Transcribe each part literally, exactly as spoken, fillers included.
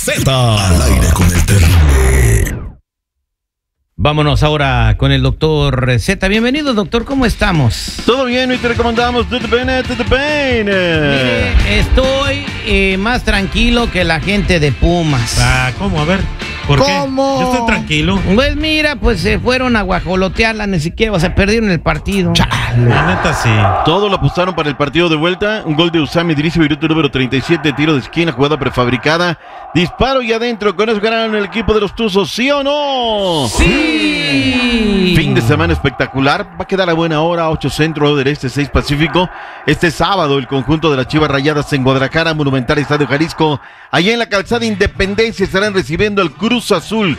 Z. Al aire con el terrible. Vámonos ahora con el doctor Z. Bienvenido, doctor, ¿cómo estamos? Todo bien, y te recomendamos todo bien, todo bien. Mire, estoy eh, más tranquilo que la gente de Pumas. Ah, ¿cómo? A ver, ¿por ¿Cómo? qué? Yo estoy tranquilo. Pues mira, pues se fueron a guajolotearla, ni siquiera, o sea, perdieron el partido. La neta sí. Todo lo apostaron para el partido de vuelta. Un gol de Usama Idrissi, minuto número treinta y siete, tiro de esquina, jugada prefabricada. Disparo y adentro. Con eso ganaron el equipo de los Tuzos, ¿sí o no? ¡Sí! Fin de semana espectacular. Va a quedar a buena hora, ocho Centro del Este, seis Pacífico. Este sábado el conjunto de las Chivas Rayadas en Guadalajara, Monumental Estadio Jalisco. Allá en la calzada Independencia estarán recibiendo al Cruz Azul.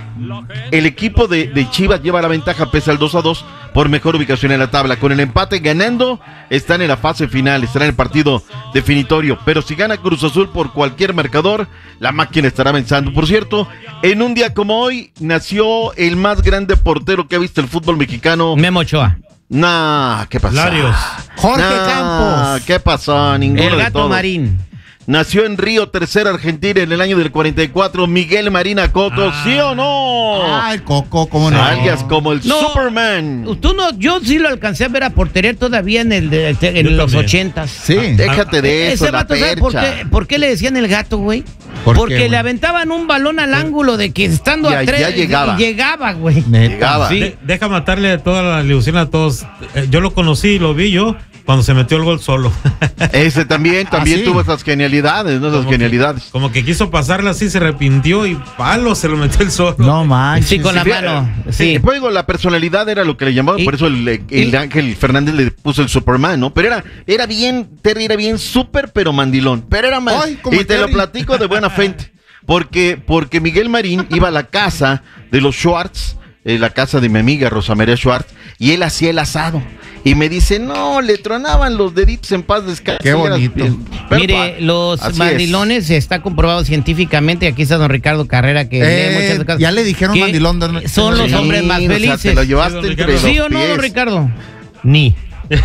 El equipo de, de Chivas lleva la ventaja pese al dos a dos por mejor ubicación en la tabla. Con el empate ganando están en la fase final, estarán en el partido definitorio. Pero si gana Cruz Azul por cualquier marcador, la máquina estará avanzando. Por cierto, en un día como hoy nació el más grande portero que ha visto el fútbol mexicano. Memo Ochoa. Nah, ¿qué pasó? Larios. Jorge Nah, Campos. ¿qué pasó? Ninguno El de Gato todos. Marín. Nació en Río Tercera, Argentina, en el año del cuarenta y cuatro, Miguel Marina Coto, Ah. ¿sí o no? Ah, el Coco, ¿cómo no? Alias como el No. Superman. Tú no, yo sí lo alcancé a ver a portería todavía en el de, en Yo los también. ochentas. Sí. Déjate de eso, Ese la vato, ¿sabe por percha. qué, por qué le decían el gato, güey? ¿Por Porque qué, le güey? aventaban un balón al ángulo de que estando Ya- a tres ya llegaba. y llegaba, güey. Neta. Llegaba. Sí. De- deja matarle toda la ilusión a todos. Eh, yo lo conocí, lo vi yo cuando se metió el gol solo. Ese también, también Ah, sí. tuvo esas genialidades, ¿no? Esas Como que- genialidades. Como que quiso pasarla así, se arrepintió y palo, se lo metió el solo. No manches. Sí, con la Sí, mano. Sí, Sí. pues digo, la personalidad era lo que le llamaban, Y- por eso el, el y- Ángel Fernández le puso el Superman, ¿no? Pero era, era bien, Terry era bien súper, pero mandilón. Pero era más. Ay, como Y te lo Terry. platico de buena fuente. Porque, porque Miguel Marín iba a la casa de los Schwartz, eh, la casa de mi amiga Rosa María Schwartz, y él hacía el asado. Y me dice, no, le tronaban los deditos en paz descanse. Qué bonito. Mire, los así mandilones está comprobado científicamente. Aquí está don Ricardo Carrera que Eh, lee muchas cosas. ya le dijeron que mandilón, don- Son los Sí, hombres más o sea, felices. te lo llevaste Sí, don entre Ricardo. los ¿Sí o no, pies. don Ricardo? Ni.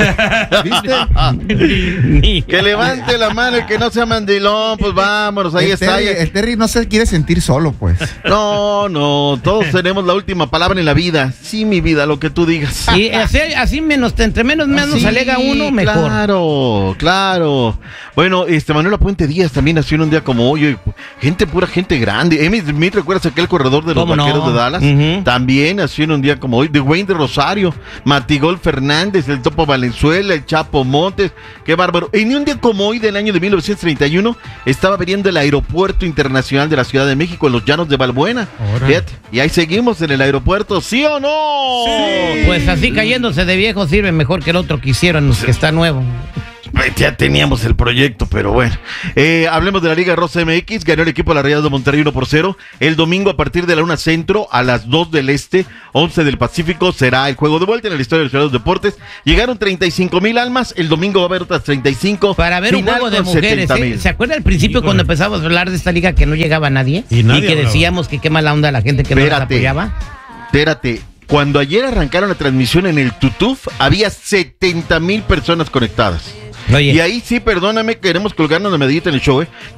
¿Viste? Ni. Que levante la mano el que no sea mandilón, pues vámonos, ahí el, está. Terry, ahí- el Terry no se quiere sentir solo, pues. No, no, todos tenemos la última palabra en la vida. Sí, mi vida, lo que tú digas. Y así, así menos, entre menos menos Sí, alega uno, mejor. Claro, claro. Bueno, este Manuela Puente Díaz también nació en un día como hoy. Oye, gente, pura gente grande. Emmitt Smith, ¿recuerdas aquel corredor de los ¿Cómo no? Vaqueros de Dallas? Ujú. También nació en un día como hoy. Dwayne de Rosario, Matigol Fernández, el Topo Valenzuela, el Chapo Montes. Qué bárbaro. En un día como hoy del año de mil novecientos treinta y uno estaba abriendo el Aeropuerto Internacional de la Ciudad de México en los Llanos de Balbuena. Órale. Fíjate, y ahí seguimos en el aeropuerto, ¿sí o no? Pues así cayéndose de viejo sirve mejor que el otro que hicieron, que está nuevo. Ya teníamos el proyecto, pero bueno. Eh, hablemos de la Liga Rosa M X. Ganó el equipo de la Rayadas de Monterrey uno por cero. El domingo a partir de la una Centro, a las dos del Este, once del Pacífico, será el juego de vuelta en el Estadio de Ciudad de los Deportes. Llegaron treinta y cinco mil almas. El domingo va a haber otras treinta y cinco. Para ver un Final juego de con mujeres. setenta ¿eh? mil. ¿Se acuerda al principio Híjole. cuando empezamos a hablar de esta liga que no llegaba nadie? Y nadie que hablaba. decíamos que qué mala onda la gente que no nos Espérate. apoyaba. Espérate. Cuando ayer arrancaron la transmisión en el Tutuf, había setenta mil personas conectadas. Oye. Y ahí sí, perdóname, queremos colgarnos la medallita en el show, ¿eh?